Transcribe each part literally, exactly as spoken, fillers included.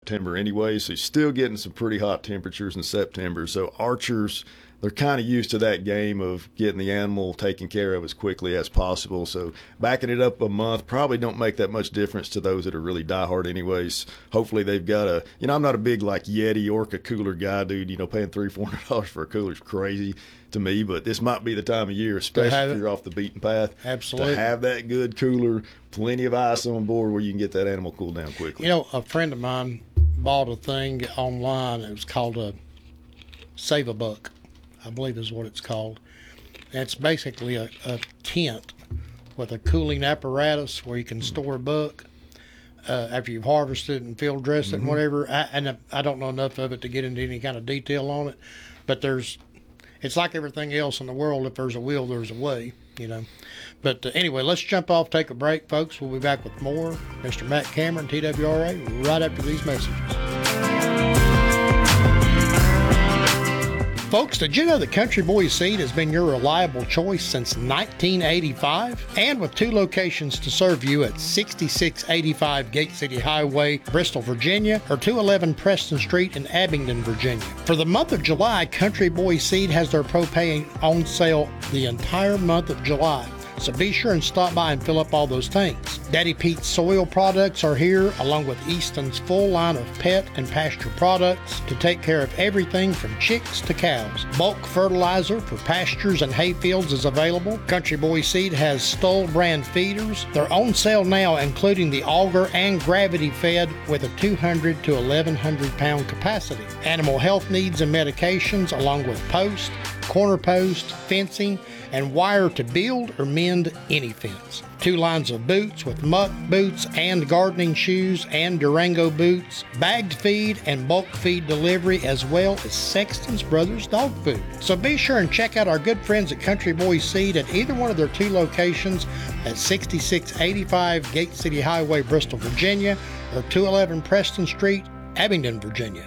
September anyway, so you're still getting some pretty hot temperatures in September. So archers, they're kind of used to that game of getting the animal taken care of as quickly as possible. So backing it up a month probably don't make that much difference to those that are really diehard anyways. Hopefully they've got a, you know, I'm not a big like Yeti Orca cooler guy, dude. You know, paying three, four hundred dollars for a cooler is crazy to me, but this might be the time of year, especially if you're off the beaten path. Absolutely. To have that good cooler, plenty of ice on board where you can get that animal cooled down quickly. You know, a friend of mine bought a thing online. It was called a Save a Buck, I believe is what it's called. And it's basically a, a tent with a cooling apparatus where you can store a buck uh, after you've harvested and field dressed it Mm-hmm. and whatever. I, and I don't know enough of it to get into any kind of detail on it, but there's, it's like everything else in the world. If there's a will, there's a way, you know. But uh, anyway, let's jump off, take a break, folks. We'll be back with more Mister Matt Cameron, T W R A, right after these messages. Folks, did you know that Country Boy Seed has been your reliable choice since nineteen eighty-five? And with two locations to serve you at sixty-six eighty-five Gate City Highway, Bristol, Virginia, or two eleven Preston Street in Abingdon, Virginia. For the month of July, Country Boy Seed has their propane on sale the entire month of July. So be sure and stop by and fill up all those tanks. Daddy Pete's soil products are here, along with Easton's full line of pet and pasture products to take care of everything from chicks to cows. Bulk fertilizer for pastures and hay fields is available. Country Boy Seed has Stoll brand feeders. They're on sale now, including the auger and gravity fed with a two hundred to eleven hundred pound capacity. Animal health needs and medications, along with post, corner post, fencing, and wire to build or mend any fence. Two lines of boots with muck boots and gardening shoes and Durango boots, bagged feed and bulk feed delivery, as well as Sexton's Brothers dog food. So be sure and check out our good friends at Country Boy Seed at either one of their two locations at sixty-six eighty-five Gate City Highway, Bristol, Virginia, or two eleven Preston Street, Abingdon, Virginia.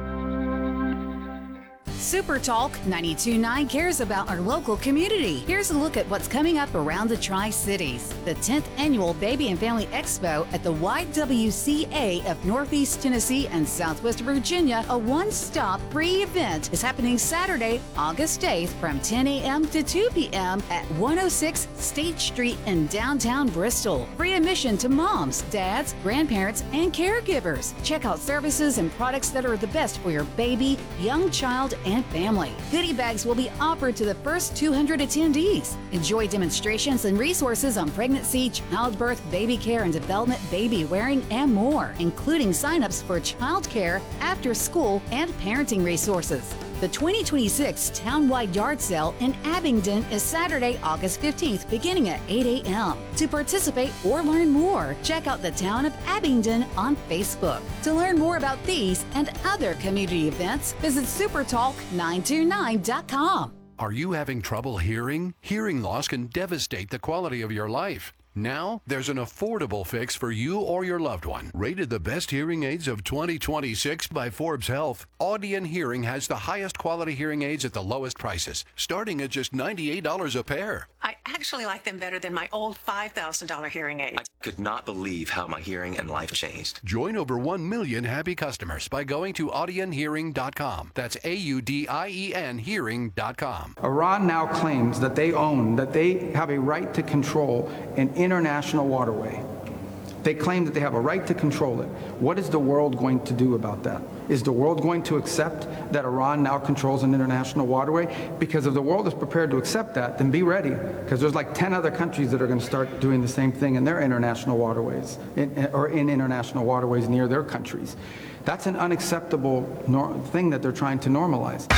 Super Talk ninety-two point nine cares about our local community. Here's a look at what's coming up around the Tri-Cities. The tenth Annual Baby and Family Expo at the Y W C A of Northeast Tennessee and Southwest Virginia, a one-stop free event, is happening Saturday, August eighth from ten a.m. to two p.m. at one oh six State Street in downtown Bristol. Free admission to moms, dads, grandparents, and caregivers. Check out services and products that are the best for your baby, young child, and family. Goodie bags will be offered to the first two hundred attendees. Enjoy demonstrations and resources on pregnancy, childbirth, baby care and development, baby wearing, and more, including signups for childcare, after school, and parenting resources. The twenty twenty-six Townwide Yard Sale in Abingdon is Saturday, August fifteenth, beginning at eight a.m. To participate or learn more, check out the Town of Abingdon on Facebook. To learn more about these and other community events, visit supertalk nine two nine dot com. Are you having trouble hearing? Hearing loss can devastate the quality of your life. Now, there's an affordable fix for you or your loved one. Rated the best hearing aids of twenty twenty-six by Forbes Health, Audion Hearing has the highest quality hearing aids at the lowest prices, starting at just ninety-eight dollars a pair. I actually like them better than my old five thousand dollars hearing aid. I could not believe how my hearing and life changed. Join over one million happy customers by going to audion hearing dot com. That's A U D I E N hearing dot com. Iran now claims that they own, that they have a right to control an international waterway. They claim that they have a right to control it. What is the world going to do about that? Is the world going to accept that Iran now controls an international waterway? Because if the world is prepared to accept that, then be ready, because there's like ten other countries that are going to start doing the same thing in their international waterways, in, or in international waterways near their countries. That's an unacceptable nor- thing that they're trying to normalize.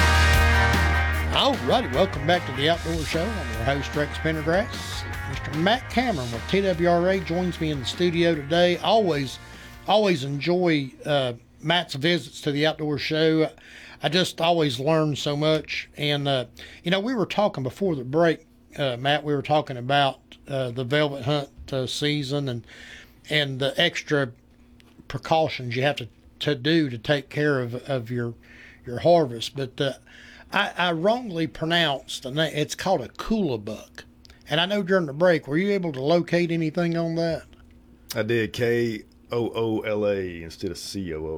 All righty, welcome back to the Outdoor Show. I'm your host, Rex Pendergrass. Mister Matt Cameron with T W R A joins me in the studio today. Always, always enjoy uh, Matt's visits to the Outdoor Show. I just always learn so much. And, uh, you know, we were talking before the break, uh, Matt, we were talking about uh, the velvet hunt uh, season and and the extra precautions you have to, to do to take care of, of your your harvest. But uh, I, I wrongly pronounced the name. It's called a Kula buck. And I know during the break, were you able to locate anything on that? I did K O O L A instead of C O